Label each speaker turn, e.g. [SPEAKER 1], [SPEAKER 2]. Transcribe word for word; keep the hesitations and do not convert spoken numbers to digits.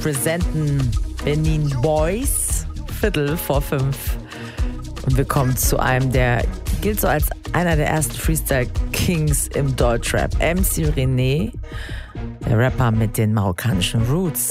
[SPEAKER 1] presenten Benin Boys, Viertel vor fünf. Und wir kommen zu einem, der gilt so als einer der ersten Freestyle-Kings im Deutschrap. M C René, der Rapper mit den marokkanischen Roots.